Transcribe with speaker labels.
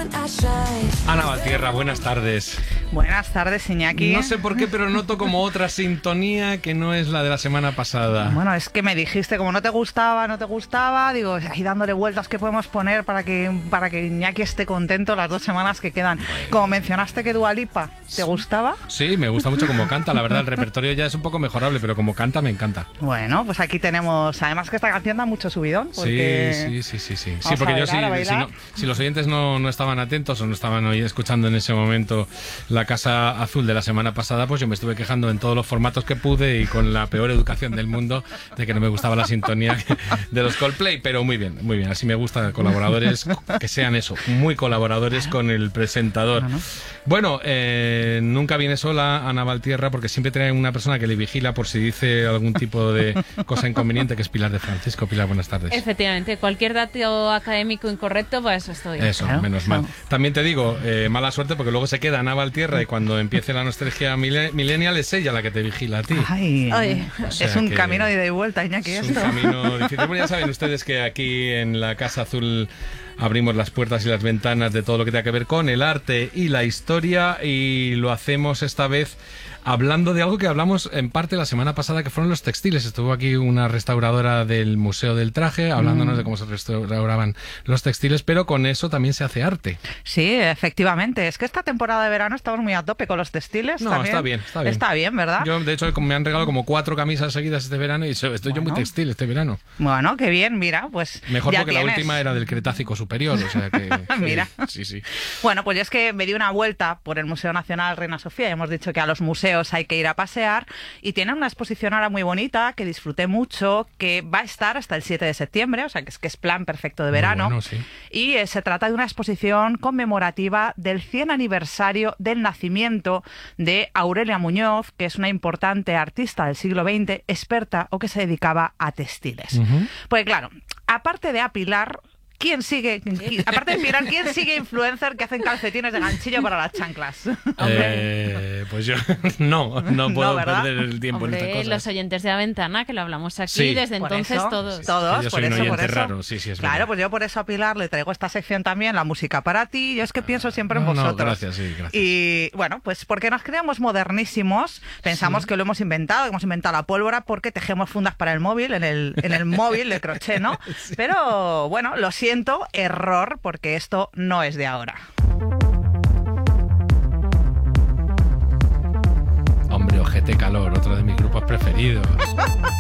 Speaker 1: Ana Valtierra, buenas tardes.
Speaker 2: Buenas tardes, Iñaki.
Speaker 1: No sé por qué, pero noto como otra sintonía que no es la de la semana pasada.
Speaker 2: Bueno, es que me dijiste como no te gustaba, digo, ahí dándole vueltas que podemos poner para que Iñaki esté contento las 2 semanas que quedan. Como mencionaste que Dua Lipa, ¿te gustaba?
Speaker 1: Sí, me gusta mucho como canta, la verdad, el repertorio ya es un poco mejorable, pero como canta me encanta.
Speaker 2: Bueno, pues aquí tenemos, además que esta canción da mucho subidón. Porque...
Speaker 1: Sí. Sí, porque yo si los oyentes no estaban atentos o no estaban hoy escuchando en ese momento la Casa Azul de la semana pasada, pues yo me estuve quejando en todos los formatos que pude y con la peor educación del mundo de que no me gustaba la sintonía de los Coldplay, pero muy bien, así me gusta colaboradores que sean eso, muy colaboradores con el presentador. Bueno, nunca viene sola Ana Valtierra porque siempre trae una persona que le vigila por si dice algún tipo de cosa inconveniente, que es Pilar de Francisco. Pilar, buenas tardes.
Speaker 3: Efectivamente, cualquier dato académico incorrecto, para eso estoy.
Speaker 1: Eso, claro, menos mal. También te digo, mala suerte porque luego se queda Ana Valtierra y cuando empiece la nostalgia millennial es ella la que te vigila a ti.
Speaker 2: Ay, es un camino de ida y vuelta, Iñaki.
Speaker 1: Es un camino difícil. Bueno, ya saben ustedes que aquí en la Casa Azul abrimos las puertas y las ventanas de todo lo que tenga que ver con el arte y la historia, y lo hacemos esta vez hablando de algo que hablamos en parte la semana pasada, que fueron los textiles. Estuvo aquí una restauradora del Museo del Traje hablándonos de cómo se restauraban los textiles, pero con eso también se hace arte.
Speaker 2: Sí, efectivamente. Es que esta temporada de verano estamos muy a tope con los textiles.
Speaker 1: No,
Speaker 2: también. Está bien, ¿verdad?
Speaker 1: Yo, de hecho, me han regalado como 4 camisas seguidas este verano y estoy yo muy textil este verano.
Speaker 2: Bueno, qué bien, mira, pues
Speaker 1: mejor
Speaker 2: ya
Speaker 1: porque
Speaker 2: tienes.
Speaker 1: La última era del Cretácico superior, o sea que...
Speaker 2: Mira.
Speaker 1: Sí.
Speaker 2: Bueno, pues yo es que me di una vuelta por el Museo Nacional Reina Sofía y hemos dicho que a los museos hay que ir a pasear, y tienen una exposición ahora muy bonita que disfruté mucho, que va a estar hasta el 7 de septiembre, o sea que es plan perfecto de verano.
Speaker 1: Bueno, sí.
Speaker 2: Y se trata de una exposición conmemorativa del 100 aniversario del nacimiento de Aurelia Muñoz, que es una importante artista del siglo XX, experta o que se dedicaba a textiles. Pues claro, aparte de apilar, ¿quién sigue influencer que hacen calcetines de ganchillo para las chanclas?
Speaker 1: Pues yo no puedo perder el tiempo en estas cosas.
Speaker 3: Los oyentes de La Ventana, que lo hablamos aquí,
Speaker 1: sí,
Speaker 3: desde entonces
Speaker 2: eso,
Speaker 3: todos.
Speaker 1: Yo soy un oyente raro, sí, es
Speaker 2: claro,
Speaker 1: verdad.
Speaker 2: pues yo por eso a Pilar le traigo esta sección también, la música para ti. Yo es que pienso siempre en vosotros.
Speaker 1: Gracias.
Speaker 2: Y bueno, pues porque nos creemos modernísimos, pensamos que lo hemos inventado la pólvora porque tejemos fundas para el móvil, en el móvil de crochet, ¿no? Sí. Pero bueno, lo siento, error, porque esto no es de ahora.
Speaker 1: Hombre, Ojete Calor, otro de mis grupos preferidos.